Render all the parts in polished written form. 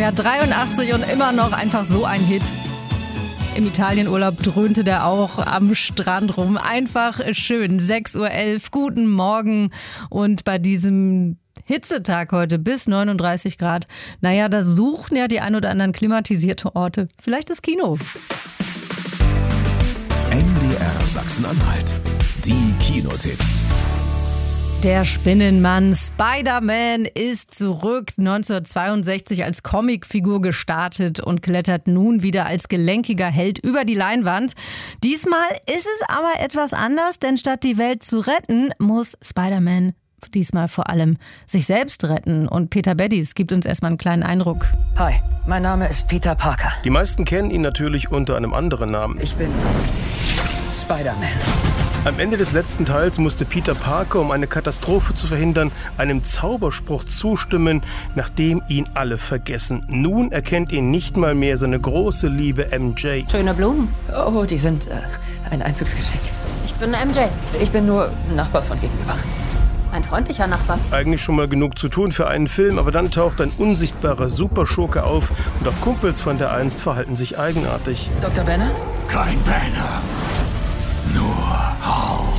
Jahr 83 und immer noch einfach so ein Hit. Im Italienurlaub dröhnte der auch am Strand rum. Einfach schön. 6:11 Uhr, guten Morgen. Und bei diesem Hitzetag heute bis 39 Grad. Naja, da suchen ja die ein oder anderen klimatisierte Orte. Vielleicht das Kino. MDR Sachsen-Anhalt. Die Kinotipps. Der Spinnenmann Spider-Man ist zurück, 1962 als Comicfigur gestartet und klettert nun wieder als gelenkiger Held über die Leinwand. Diesmal ist es aber etwas anders, denn statt die Welt zu retten, muss Spider-Man diesmal vor allem sich selbst retten. Und Peter Beddies gibt uns erstmal einen kleinen Eindruck. Hi, mein Name ist Peter Parker. Die meisten kennen ihn natürlich unter einem anderen Namen. Ich bin Spider-Man. Am Ende des letzten Teils musste Peter Parker, um eine Katastrophe zu verhindern, einem Zauberspruch zustimmen, nachdem ihn alle vergessen. Nun erkennt ihn nicht mal mehr seine große Liebe MJ. Schöne Blumen. Oh, die sind ein Einzugsgeschenk. Ich bin MJ. Ich bin nur Nachbar von gegenüber. Ein freundlicher Nachbar. Eigentlich schon mal genug zu tun für einen Film, aber dann taucht ein unsichtbarer Superschurke auf und auch Kumpels von der einst verhalten sich eigenartig. Dr. Banner? Kein Banner, nur Hulk.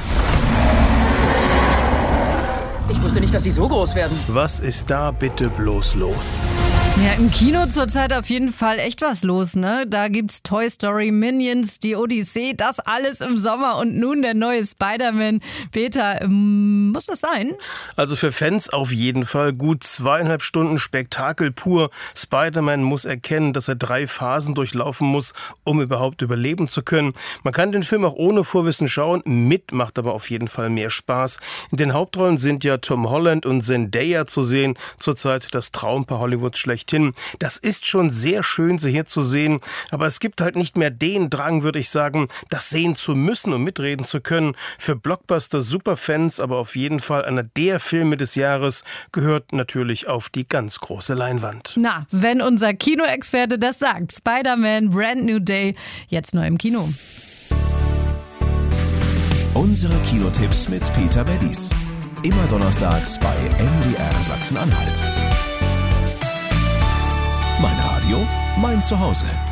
Ich wusste nicht, dass sie so groß werden. Was ist da bitte bloß los? Ja, im Kino zurzeit auf jeden Fall echt was los, ne? Da gibt's Toy Story, Minions, die Odyssee, das alles im Sommer und nun der neue Spider-Man. Peter, muss das sein? Also für Fans auf jeden Fall gut 2,5 Stunden Spektakel pur. Spider-Man muss erkennen, dass er 3 Phasen durchlaufen muss, um überhaupt überleben zu können. Man kann den Film auch ohne Vorwissen schauen, macht aber auf jeden Fall mehr Spaß. In den Hauptrollen sind ja Tom Holland und Zendaya zu sehen, zurzeit das Traumpaar Hollywoods schlechthin. Das ist schon sehr schön, sie hier zu sehen, aber es gibt halt nicht mehr den Drang, würde ich sagen, das sehen zu müssen, um mitreden zu können. Für Blockbuster-Superfans aber auf jeden Fall einer der Filme des Jahres, gehört natürlich auf die ganz große Leinwand. Na, wenn unser Kinoexperte das sagt. Spider-Man, Brand New Day, jetzt neu im Kino. Unsere Kinotipps mit Peter Beddies. Immer donnerstags bei MDR Sachsen-Anhalt. Mein Radio, mein Zuhause.